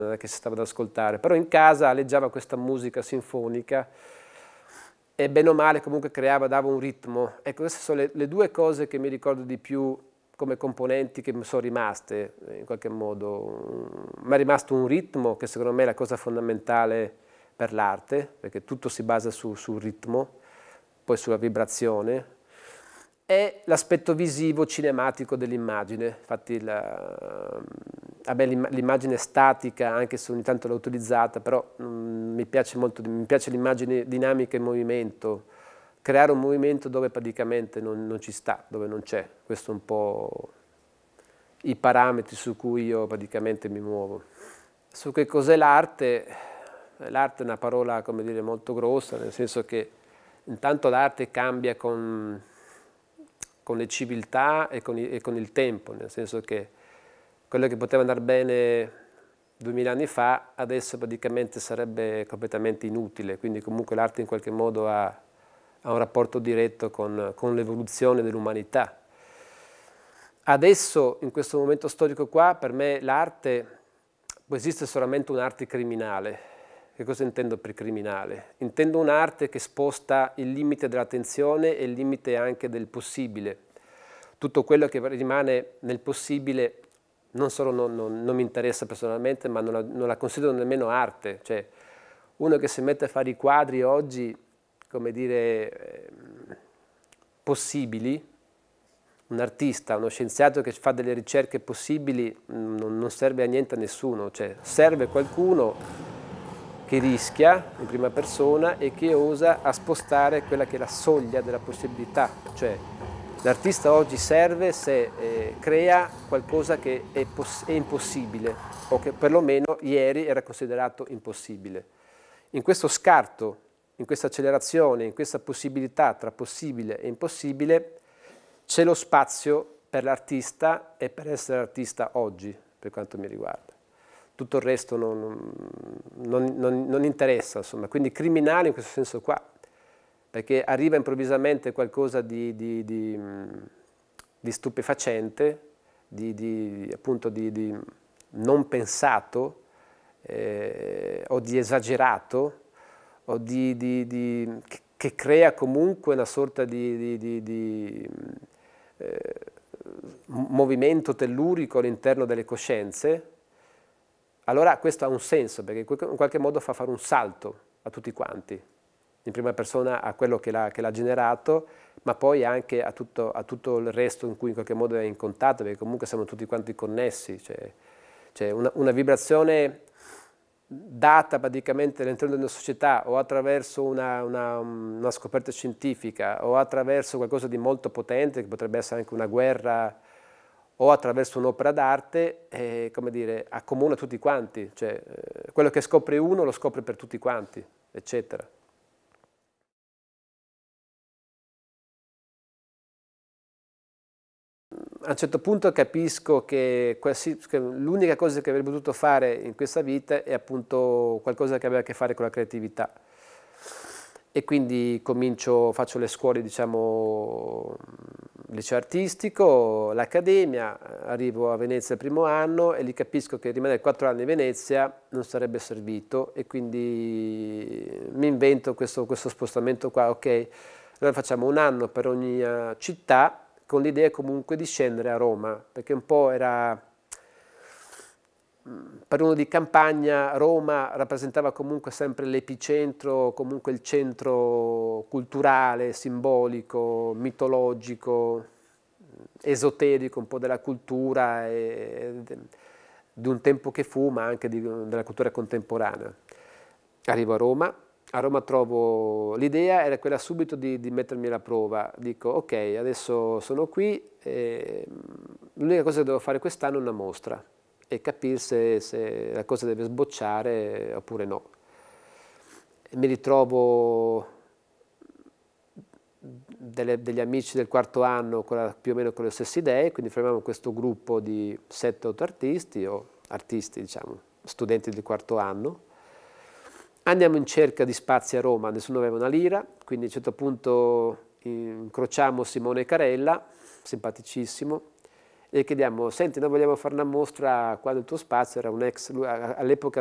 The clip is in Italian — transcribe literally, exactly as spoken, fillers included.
che si stava ad ascoltare, però in casa aleggiava questa musica sinfonica e bene o male comunque creava, dava un ritmo. Ecco, queste sono le, le due cose che mi ricordo di più come componenti che mi sono rimaste in qualche modo. Mi è rimasto un ritmo che secondo me è la cosa fondamentale per l'arte, perché tutto si basa su, sul ritmo, poi sulla vibrazione, e l'aspetto visivo cinematico dell'immagine. Infatti l'immagine statica, anche se ogni tanto l'ho utilizzata, però mm, mi piace molto, mi piace l'immagine dinamica in movimento, creare un movimento dove praticamente non, non ci sta, dove non c'è. Questo è un po' i parametri su cui io praticamente mi muovo. Su che cos'è l'arte? L'arte è una parola, come dire, molto grossa, nel senso che intanto l'arte cambia con, con le civiltà e con, i, e con il tempo, nel senso che quello che poteva andare bene duemila anni fa adesso praticamente sarebbe completamente inutile, quindi comunque l'arte in qualche modo ha, ha un rapporto diretto con, con l'evoluzione dell'umanità. Adesso, in questo momento storico qua, per me l'arte può esistere solamente un'arte criminale. Che cosa intendo per criminale? Intendo un'arte che sposta il limite dell'attenzione e il limite anche del possibile. Tutto quello che rimane nel possibile non solo non, non, non mi interessa personalmente, ma non la, non la considero nemmeno arte. Cioè, uno che si mette a fare i quadri oggi, come dire, eh, possibili, un artista, uno scienziato che fa delle ricerche possibili non, non serve a niente a nessuno, cioè serve qualcuno che rischia in prima persona e che osa a spostare quella che è la soglia della possibilità, cioè l'artista oggi serve se eh, crea qualcosa che è, è impossibile o che perlomeno ieri era considerato impossibile. In questo scarto, in questa accelerazione, in questa possibilità tra possibile e impossibile c'è lo spazio per l'artista e per essere artista oggi, per quanto mi riguarda. Tutto il resto non, non, non, non interessa, insomma. Quindi criminale in questo senso qua, perché arriva improvvisamente qualcosa di, di, di, di stupefacente, di, di, appunto di, di non pensato eh, o di esagerato o di, di, di, che crea comunque una sorta di, di, di, di eh, movimento tellurico all'interno delle coscienze. Allora questo ha un senso, perché in qualche modo fa fare un salto a tutti quanti, in prima persona a quello che l'ha, che l'ha generato, ma poi anche a tutto, a tutto il resto in cui in qualche modo è in contatto, perché comunque siamo tutti quanti connessi. Cioè, cioè una, una vibrazione data praticamente all'interno di una società o attraverso una, una, una scoperta scientifica o attraverso qualcosa di molto potente, che potrebbe essere anche una guerra, o attraverso un'opera d'arte, eh, come dire, accomuna tutti quanti, cioè eh, quello che scopre uno lo scopre per tutti quanti, eccetera. A un certo punto capisco che, che l'unica cosa che avrei potuto fare in questa vita è appunto qualcosa che aveva a che fare con la creatività. E quindi comincio, faccio le scuole, diciamo, liceo artistico, l'accademia, arrivo a Venezia il primo anno e lì capisco che rimanere quattro anni a Venezia non sarebbe servito e quindi mi invento questo, questo spostamento qua, ok, allora facciamo un anno per ogni uh, città con l'idea comunque di scendere a Roma, perché un po' era... Per uno di campagna, Roma rappresentava comunque sempre l'epicentro, comunque il centro culturale, simbolico, mitologico, esoterico, un po' della cultura e di un tempo che fu, ma anche di, della cultura contemporanea. Arrivo a Roma, a Roma trovo l'idea, era quella subito di, di mettermi alla prova. Dico, ok, adesso sono qui, e l'unica cosa che devo fare quest'anno è una mostra e capire se, se la cosa deve sbocciare oppure no. E mi ritrovo delle, degli amici del quarto anno con la, più o meno con le stesse idee, quindi formiamo questo gruppo di sette otto artisti, o artisti diciamo, studenti del quarto anno. Andiamo in cerca di spazi a Roma, nessuno aveva una lira, quindi a un certo punto incrociamo Simone Carella, simpaticissimo, e chiediamo, senti, noi vogliamo fare una mostra qua nel tuo spazio, era un ex, all'epoca